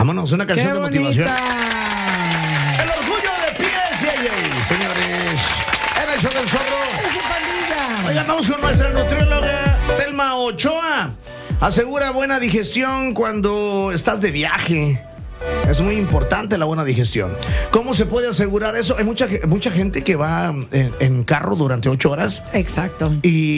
Vámonos, una canción de motivación. El orgullo de pies, señores. En el show del zorro. Oigan, vamos con nuestra nutrióloga Telma Ochoa. Asegura buena digestión cuando estás de viaje. Es muy importante la buena digestión. ¿Cómo se puede asegurar eso? Hay mucha gente que va en carro durante 8 horas. Exacto. Y